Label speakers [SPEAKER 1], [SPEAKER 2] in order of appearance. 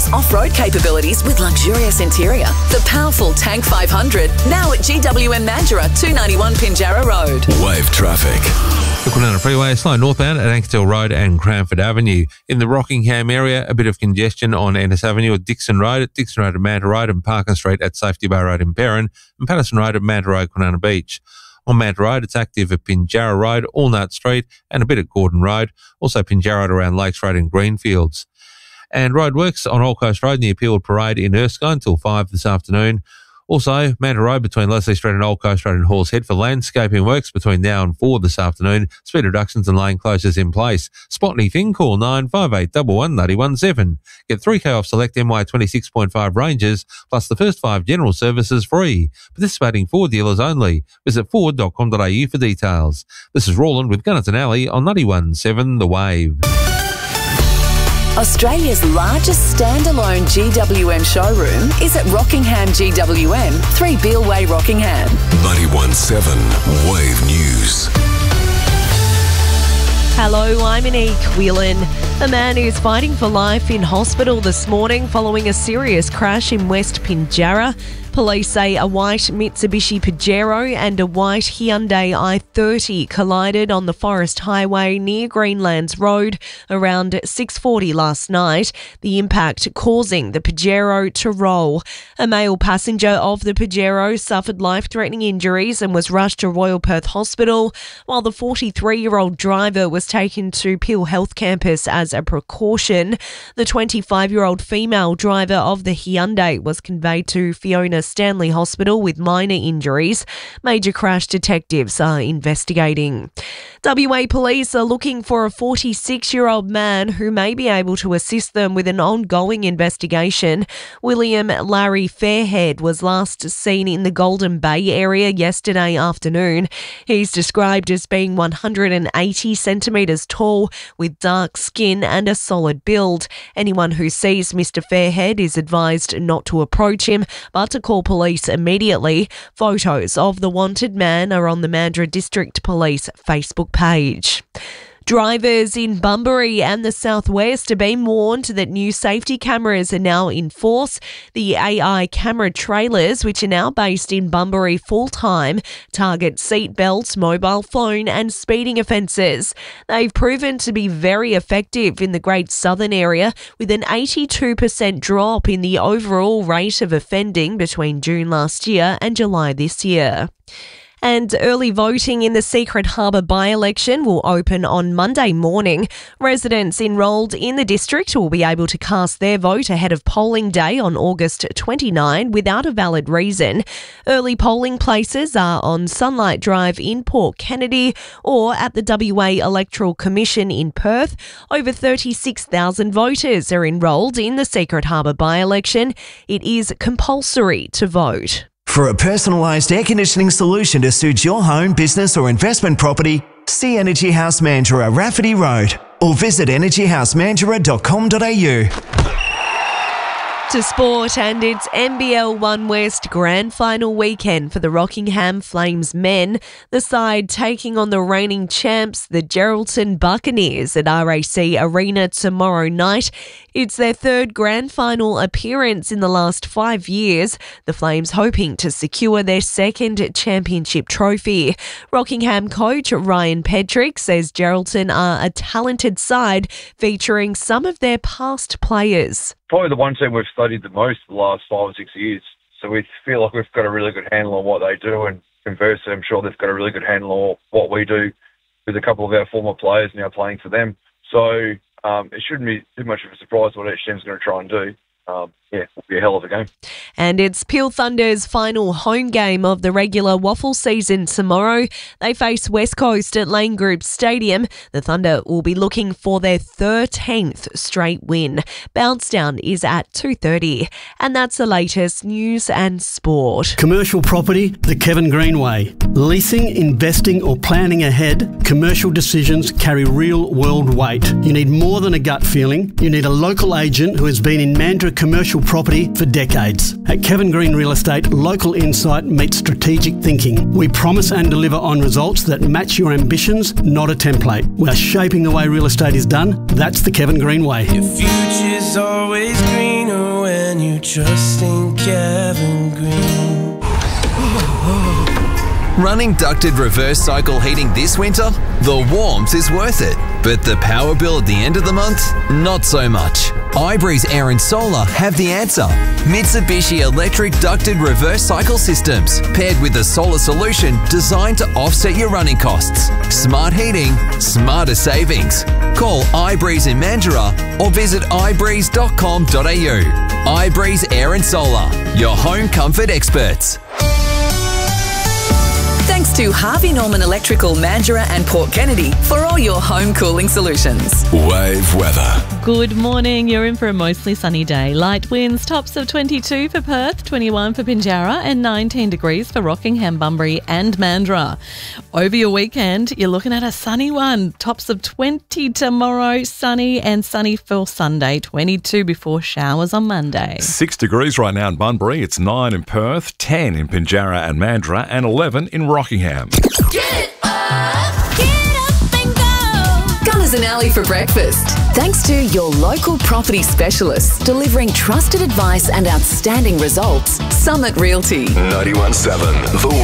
[SPEAKER 1] features off-road capabilities with luxurious interior. The powerful Tank 500, now at GWM Mandurah, 291 Pinjarra Road.
[SPEAKER 2] Wave traffic.
[SPEAKER 3] The Kwinana Freeway slow northbound at Ankersdale Road and Cranford Avenue. In the Rockingham area, a bit of congestion on Ennis Avenue at Dixon Road at Manta Road and Parker Street at Safety Bar Road in Perrin and Patterson Road at Manta Road, Kwinana Beach. On Manta Road, it's active at Pinjarra Road, Allnut Street and a bit at Gordon Road. Also Pinjarra Road around Lakes Road and Greenfields. And roadworks on Old Coast Road near Peel Parade in Erskine until 5 this afternoon. Also, Manta Road between Leslie Street and Old Coast Road and Halls Head for landscaping works between now and 4 this afternoon. Speed reductions and lane closures in place. Spot anything, call 95811 917. Get 3K off select MY 26.5 ranges, plus the first 5 general services free. Participating Ford dealers only. Visit ford.com.au for details. This is Roland with Gunnison Alley on 91.7 The Wave.
[SPEAKER 1] Australia's largest standalone GWM showroom is at Rockingham GWM, 3 Beale Way, Rockingham.
[SPEAKER 2] 91.7 Wave News.
[SPEAKER 4] Hello, I'm Monique Whelan. A man is fighting for life in hospital this morning following a serious crash in West Pinjarra. Police say a white Mitsubishi Pajero and a white Hyundai i30 collided on the Forest Highway near Greenlands Road around 6:40 last night, the impact causing the Pajero to roll. A male passenger of the Pajero suffered life-threatening injuries and was rushed to Royal Perth Hospital, while the 43-year-old driver was taken to Peel Health Campus as a precaution. The 25-year-old female driver of the Hyundai was conveyed to Fiona Stanley Hospital with minor injuries. Major crash detectives are investigating. WA Police are looking for a 46-year-old man who may be able to assist them with an ongoing investigation. William Larry Fairhead was last seen in the Golden Bay area yesterday afternoon. He's described as being 180 centimetres tall with dark skin and a solid build. Anyone who sees Mr. Fairhead is advised not to approach him, but to call police immediately. Photos of the wanted man are on the Mandurah District Police Facebook page. Drivers in Bunbury and the southwest are being warned that new safety cameras are now in force. The AI camera trailers, which are now based in Bunbury full-time, target seat belts, mobile phone and speeding offences. They've proven to be very effective in the Great Southern area, with an 82% drop in the overall rate of offending between June last year and July this year. And early voting in the Secret Harbour by-election will open on Monday morning. Residents enrolled in the district will be able to cast their vote ahead of polling day on August 29 without a valid reason. Early polling places are on Sunlight Drive in Port Kennedy or at the WA Electoral Commission in Perth. Over 36,000 voters are enrolled in the Secret Harbour by-election. It is compulsory to vote.
[SPEAKER 5] For a personalised air conditioning solution to suit your home, business or investment property, see Energy House Mandurah, Rafferty Road, or visit energyhousemandurah.com.au.
[SPEAKER 4] To sport, and it's NBL One West Grand Final weekend for the Rockingham Flames men. The side taking on the reigning champs, the Geraldton Buccaneers, at RAC Arena tomorrow night. It's their third Grand Final appearance in the last 5 years. The Flames hoping to secure their second championship trophy. Rockingham coach Ryan Petrick says Geraldton are a talented side featuring some of their past players.
[SPEAKER 6] Probably the one team we've studied the most the last 5 or 6 years. So we feel like we've got a really good handle on what they do, and conversely, I'm sure they've got a really good handle on what we do with a couple of our former players now playing for them. So it shouldn't be too much of a surprise what each team's going to try and do. It'll be a hell of a game.
[SPEAKER 4] And it's Peel Thunder's final home game of the regular waffle season tomorrow. They face West Coast at Lane Group Stadium. The Thunder will be looking for their 13th straight win. Bounce Down is at 2:30. And that's the latest news and sport.
[SPEAKER 7] Commercial property, the Kevin Green way. Leasing, investing or planning ahead, commercial decisions carry real-world weight. You need more than a gut feeling. You need a local agent who has been in Mandurah commercial property for decades. At Kevin Green Real Estate, local insight meets strategic thinking. We promise and deliver on results that match your ambitions, not a template. We are shaping the way real estate is done. That's the Kevin Green way.
[SPEAKER 8] Your future's always greener trusting Kevin Green.
[SPEAKER 9] Running ducted reverse cycle heating this winter? The warmth is worth it. But the power bill at the end of the month? Not so much. iBreeze Air and Solar have the answer. Mitsubishi electric ducted reverse cycle systems, paired with a solar solution designed to offset your running costs. Smart heating, smarter savings. Call iBreeze in Mandurah or visit ibreeze.com.au. iBreeze Air and Solar, your home comfort experts.
[SPEAKER 1] Thanks to Harvey Norman Electrical, Mandurah and Port Kennedy for all your home cooling solutions.
[SPEAKER 2] Wave weather.
[SPEAKER 10] Good morning. You're in for a mostly sunny day. Light winds, tops of 22 for Perth, 21 for Pinjarra and 19 degrees for Rockingham, Bunbury and Mandurah. Over your weekend, you're looking at a sunny one. Tops of 20 tomorrow, sunny and sunny for Sunday, 22 before showers on Monday.
[SPEAKER 11] 6 degrees right now in Bunbury. It's 9 in Perth, 10 in Pinjarra and Mandurah and 11 in Rockingham.
[SPEAKER 1] Get up and go. Gunners and Alley for breakfast. Thanks to your local property specialists delivering trusted advice and outstanding results. Summit Realty.
[SPEAKER 2] 91.7 The